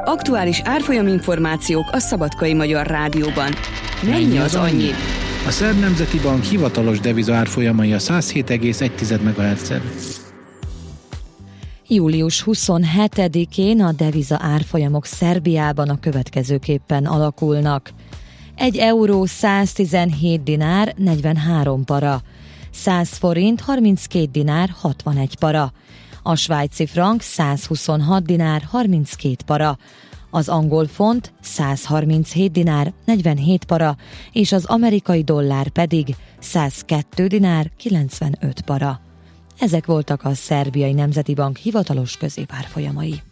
Aktuális árfolyaminformációk a Szabadkai Magyar Rádióban. Mennyi az annyi? A Szerb Nemzeti Bank hivatalos deviza árfolyamai a 107,1 MHz-en. Július 27-én a deviza árfolyamok Szerbiában a következőképpen alakulnak. 1 euró 117 dinár 43 para, 100 forint 32 dinár 61 para, a svájci frank 126 dinár 32 para, az angol font 137 dinár 47 para, és az amerikai dollár pedig 102 dinár 95 para. Ezek voltak a Szerbiai Nemzeti Bank hivatalos középárfolyamai.